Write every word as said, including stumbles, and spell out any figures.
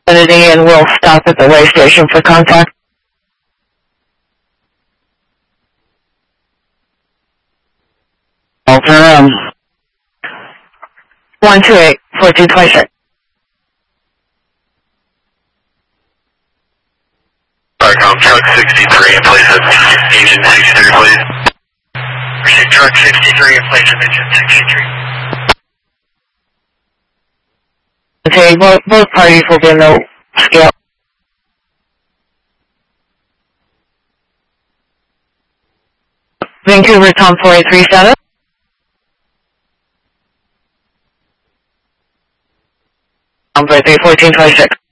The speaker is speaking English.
And we'll stop at the way station for contact. Um, one two eight four two twenty six. Starcom truck sixty-three in place of engine sixty-three, please. Proceed truck sixty-three in place of engine sixty-three. Okay, both, both parties will be in the scale. Vancouver Tom four eight three seven. Um, birthday fourteen twenty-six.